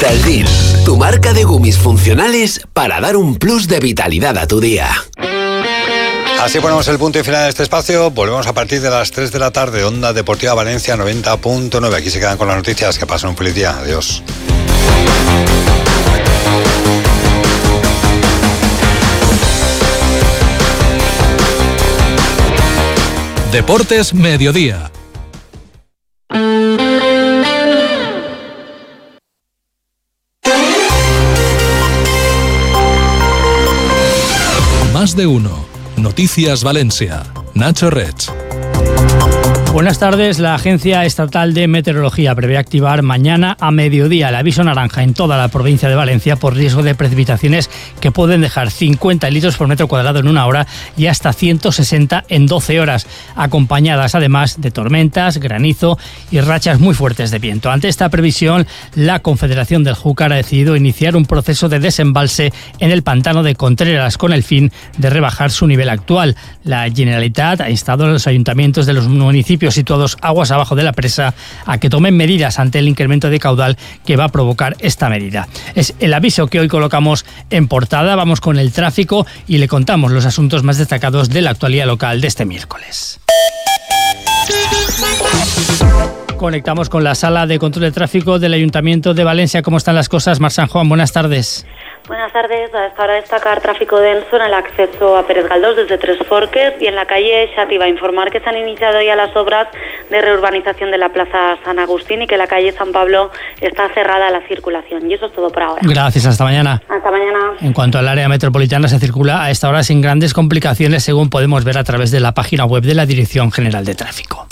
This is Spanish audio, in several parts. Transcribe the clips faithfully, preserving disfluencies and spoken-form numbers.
Vitaldil, tu marca de gumis funcionales para dar un plus de vitalidad a tu día. Así ponemos el punto y final de este espacio. Volvemos a partir de las tres de la tarde. Onda Deportiva Valencia noventa punto nueve. Aquí se quedan con las noticias. Que pasen un feliz día. Adiós. Deportes Mediodía. Más de uno. Noticias Valencia. Nacho Rech. Buenas tardes. La Agencia Estatal de Meteorología prevé activar mañana a mediodía el aviso naranja en toda la provincia de Valencia por riesgo de precipitaciones que pueden dejar cincuenta litros por metro cuadrado en una hora y hasta ciento sesenta en doce horas, acompañadas además de tormentas, granizo y rachas muy fuertes de viento. Ante esta previsión, la Confederación del Júcar ha decidido iniciar un proceso de desembalse en el pantano de Contreras con el fin de rebajar su nivel actual. La Generalitat ha instado a los ayuntamientos de los municipios situados aguas abajo de la presa a que tomen medidas ante el incremento de caudal que va a provocar esta medida. Es el aviso que hoy colocamos en portada. Vamos con el tráfico y le contamos los asuntos más destacados de la actualidad local de este miércoles. Conectamos con la Sala de Control de Tráfico del Ayuntamiento de Valencia. ¿Cómo están las cosas? Mar San Juan, buenas tardes. Buenas tardes. A esta hora destacar tráfico denso en el acceso a Pérez Galdós desde Tres Forques y en la calle Xàtiva. Informar que se han iniciado ya las obras de reurbanización de la Plaza San Agustín y que la calle San Pablo está cerrada a la circulación. Y eso es todo por ahora. Gracias, hasta mañana. Hasta mañana. En cuanto al área metropolitana, se circula a esta hora sin grandes complicaciones, según podemos ver a través de la página web de la Dirección General de Tráfico.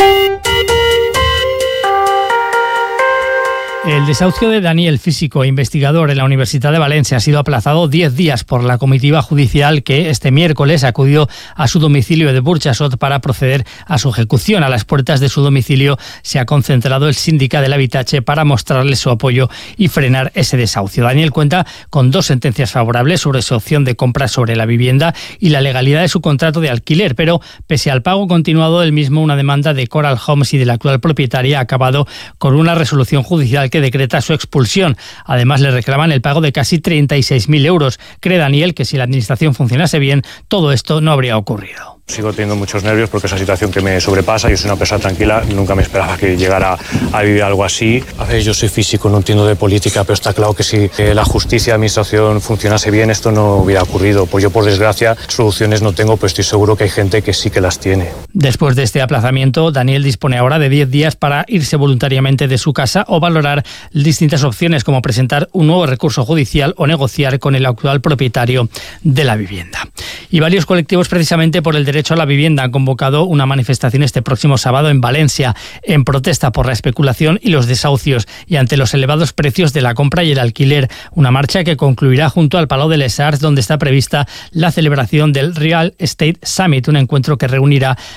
El desahucio de Daniel, físico e investigador en la Universidad de Valencia, ha sido aplazado diez días por la comitiva judicial que este miércoles acudió a su domicilio de Burjasot para proceder a su ejecución. A las puertas de su domicilio se ha concentrado el síndica del Habitatge para mostrarle su apoyo y frenar ese desahucio. Daniel cuenta con dos sentencias favorables sobre su opción de compra sobre la vivienda y la legalidad de su contrato de alquiler, pero pese al pago continuado del mismo, una demanda de Coral Homes y de la actual propietaria ha acabado con una resolución judicial que decreta su expulsión. Además, le reclaman el pago de casi treinta y seis mil euros. Cree Daniel que si la administración funcionase bien, todo esto no habría ocurrido. Sigo teniendo muchos nervios porque es una situación que me sobrepasa. Yo soy una persona tranquila, nunca me esperaba que llegara a vivir algo así. A ver, yo soy físico, no entiendo de política, pero está claro que si eh, la justicia y la administración funcionase bien, esto no hubiera ocurrido. Pues yo, por desgracia, soluciones no tengo, pero estoy seguro que hay gente que sí que las tiene. Después de este aplazamiento, Daniel dispone ahora de diez días para irse voluntariamente de su casa o valorar distintas opciones, como presentar un nuevo recurso judicial o negociar con el actual propietario de la vivienda. Y varios colectivos, precisamente por el derecho a la vivienda, han convocado una manifestación este próximo sábado en Valencia en protesta por la especulación y los desahucios y ante los elevados precios de la compra y el alquiler. Una marcha que concluirá junto al Palau de les Arts, donde está prevista la celebración del Real Estate Summit, un encuentro que reunirá